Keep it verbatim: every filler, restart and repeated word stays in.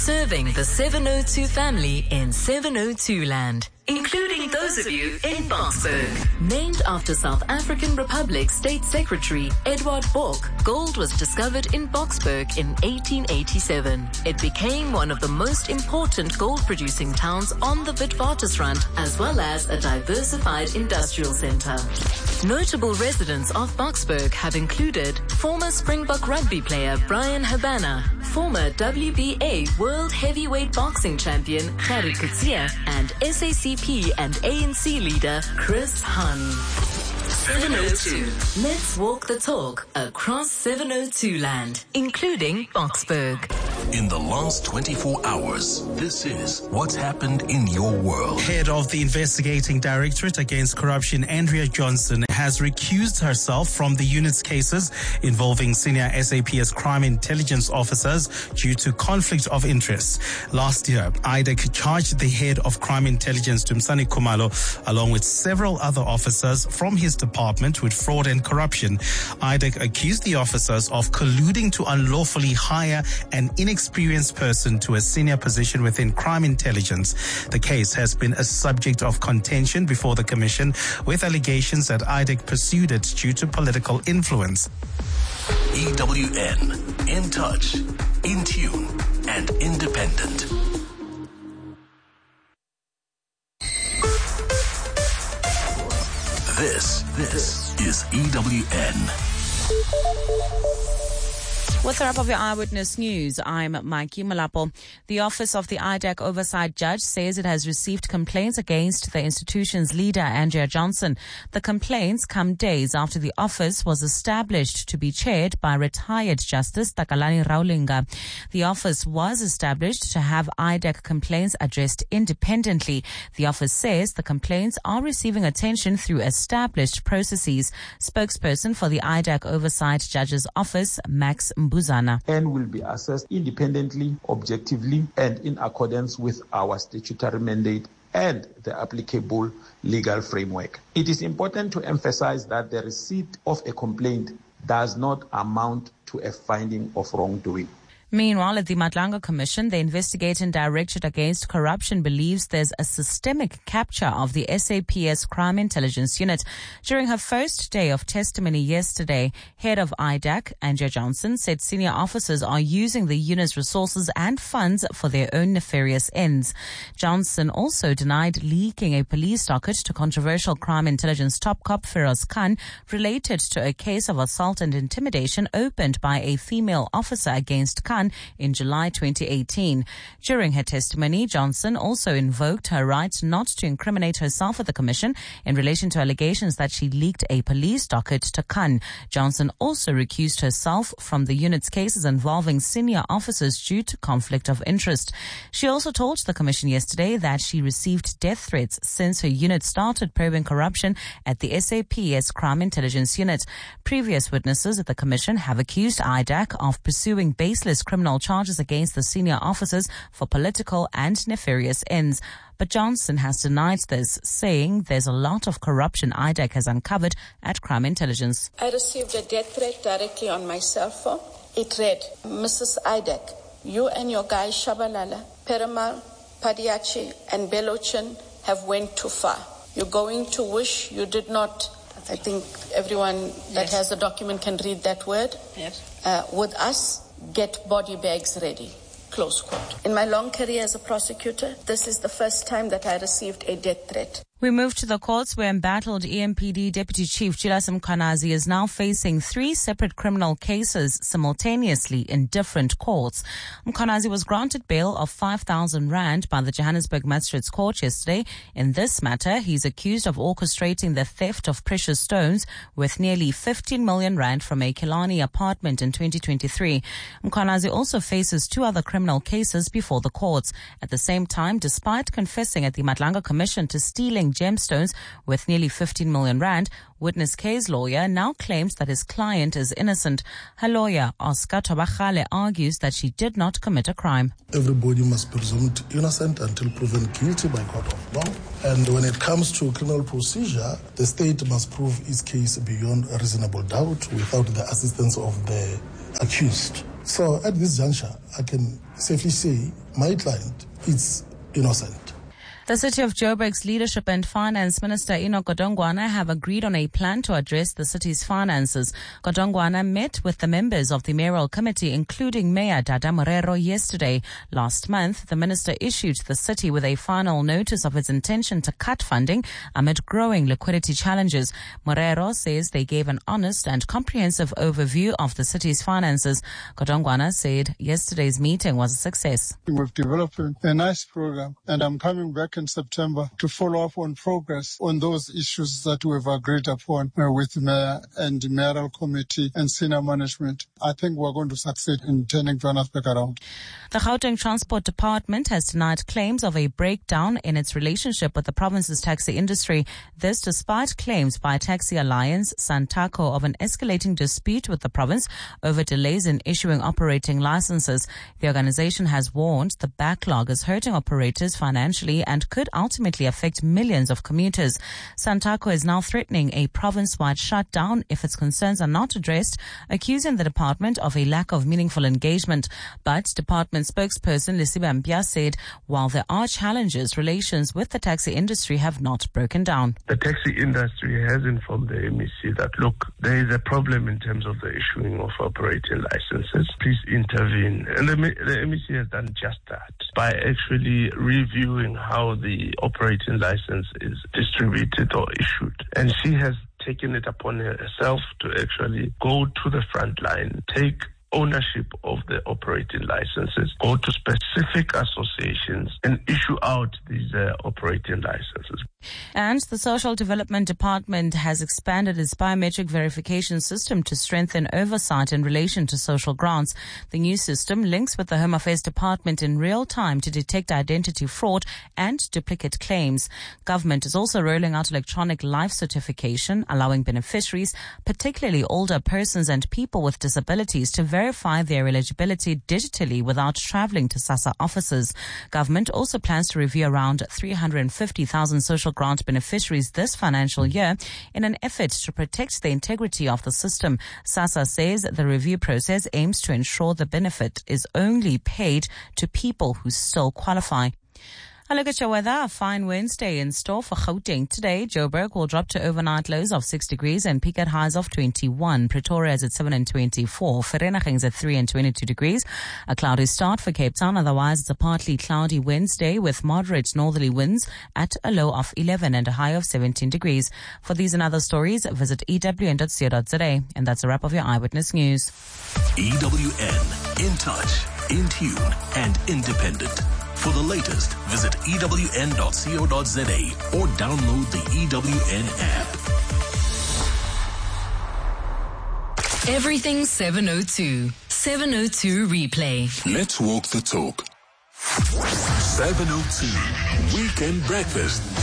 serving the seven oh two family in seven oh two land, including those of you in Boksburg. Named after South African Republic State Secretary Edward Bork, gold was discovered in Boksburg in eighteen eighty-seven. It became one of the most important gold-producing towns on the Witwatersrand, as well as a diversified industrial center. Notable residents of Boksburg have included former Springbok rugby player Brian Habana, former W B A World Heavyweight Boxing Champion Gary Kutsia, and S A C P and A N C leader Chris Hun. seven oh two. Let's walk the talk across seven oh two land, including Boksburg. In the last twenty-four hours, this is what's happened in your world. Head of the Investigating Directorate Against Corruption, Andrea Johnson, has recused herself from the unit's cases involving senior S A P S crime intelligence officers due to conflict of interest. Last year, I D E C charged the head of crime intelligence, Dumisani Khumalo, along with several other officers from his department with fraud and corruption. I D E C accused the officers of colluding to unlawfully hire an inexperienced person to a senior position within crime intelligence. The case has been a subject of contention before the commission, with allegations that I D E C pursued it due to political influence. E W N, in touch, in tune, and independent. This, this is E W N. With the wrap of your Eyewitness News, I'm Mikey Malapo. The Office of the I D E C Oversight Judge says it has received complaints against the institution's leader, Andrea Johnson. The complaints come days after the office was established to be chaired by retired Justice Takalani Raulinga. The office was established to have I D E C complaints addressed independently. The office says the complaints are receiving attention through established processes. Spokesperson for the I D E C Oversight Judge's Office, Max Mbuzana. And will be assessed independently, objectively, and in accordance with our statutory mandate and the applicable legal framework. It is important to emphasize that the receipt of a complaint does not amount to a finding of wrongdoing. Meanwhile, at the Madlanga Commission, the Investigating Directorate Against Corruption believes there's a systemic capture of the S A P S Crime Intelligence Unit. During her first day of testimony yesterday, head of I D E C, Andrea Johnson, said senior officers are using the unit's resources and funds for their own nefarious ends. Johnson also denied leaking a police docket to controversial crime intelligence top cop Feroz Khan related to a case of assault and intimidation opened by a female officer against Khan in July twenty eighteen. During her testimony, Johnson also invoked her right not to incriminate herself at the commission in relation to allegations that she leaked a police docket to Khan. Johnson also recused herself from the unit's cases involving senior officers due to conflict of interest. She also told the commission yesterday that she received death threats since her unit started probing corruption at the S A P S Crime Intelligence Unit. Previous witnesses at the commission have accused I D E C of pursuing baseless criminal charges against the senior officers for political and nefarious ends. But Johnson has denied this, saying there's a lot of corruption I D E C has uncovered at Crime Intelligence. I received a death threat directly on my cell phone. It read, Missus I D E C, you and your guys Shabalala, Perumal, Padiachi, and Belochin have went too far. You're going to wish you did not. I think everyone that yes. has the document can read that word. Yes. Uh, with us, get body bags ready. Close quote. In my long career as a prosecutor, this is the first time that I received a death threat. We move to the courts where embattled E M P D Deputy Chief Julius Mkhwanazi is now facing three separate criminal cases simultaneously in different courts. Mkhwanazi was granted bail of five thousand rand by the Johannesburg Magistrates Court yesterday. In this matter, he's accused of orchestrating the theft of precious stones worth nearly fifteen million rand from a Killarney apartment in twenty twenty-three. Mkhwanazi also faces two other criminal cases before the courts. At the same time, despite confessing at the Madlanga Commission to stealing gemstones worth nearly fifteen million rand, Witness K's lawyer now claims that his client is innocent. Her lawyer, Oscar Tobachale, argues that she did not commit a crime. Everybody must be presumed innocent until proven guilty by court of law. And when it comes to criminal procedure, the state must prove its case beyond a reasonable doubt without the assistance of the accused. So at this juncture, I can safely say my client is innocent. The City of Joburg's Leadership and Finance Minister Enoch Godongwana have agreed on a plan to address the city's finances. Godongwana met with the members of the mayoral committee, including Mayor Dada Morero, yesterday. Last month, the minister issued the city with a final notice of its intention to cut funding amid growing liquidity challenges. Morero says they gave an honest and comprehensive overview of the city's finances. Godongwana said yesterday's meeting was a success. We've developed a nice program, and I'm coming back in September to follow up on progress on those issues that we've agreed upon uh, with the mayor and the mayoral committee and senior management. I think we're going to succeed in turning Johannesburg around. The Gauteng Transport Department has denied claims of a breakdown in its relationship with the province's taxi industry. This despite claims by Taxi Alliance Santaco of an escalating dispute with the province over delays in issuing operating licenses. The organization has warned the backlog is hurting operators financially and could ultimately affect millions of commuters. Santaco is now threatening a province-wide shutdown if its concerns are not addressed, accusing the department of a lack of meaningful engagement. But department spokesperson Lisiba Mpia said while there are challenges, relations with the taxi industry have not broken down. The taxi industry has informed the M E C that, look, there is a problem in terms of the issuing of operating licenses. Please intervene. And the, the M E C has done just that by actually reviewing how the operating license is distributed or issued. And she has taken it upon herself to actually go to the front line, take ownership of the operating licenses, go to specific associations and issue out these uh, operating licenses. And the Social Development Department has expanded its biometric verification system to strengthen oversight in relation to social grants. The new system links with the Home Affairs Department in real time to detect identity fraud and duplicate claims. Government is also rolling out electronic life certification, allowing beneficiaries, particularly older persons and people with disabilities, to verify their eligibility digitally without traveling to SASSA offices. Government also plans to review around three hundred fifty thousand social grant beneficiaries this financial year in an effort to protect the integrity of the system. SASSA says the review process aims to ensure the benefit is only paid to people who still qualify. A look at your weather. A fine Wednesday in store for Gauteng. Today, Joburg will drop to overnight lows of six degrees and peak at highs of twenty-one. Pretoria is at seven and twenty-four. Vereeniging is at three and twenty-two degrees. A cloudy start for Cape Town. Otherwise, it's a partly cloudy Wednesday with moderate northerly winds at a low of eleven and a high of seventeen degrees. For these and other stories, visit e w n dot co dot z a. And that's a wrap of your Eyewitness News. E W N, in touch, in tune, and independent. For the latest, visit e w n dot co dot z a or download the E W N app. Everything seven oh two. seven oh two replay. Let's walk the talk. seven oh two Weekend Breakfast.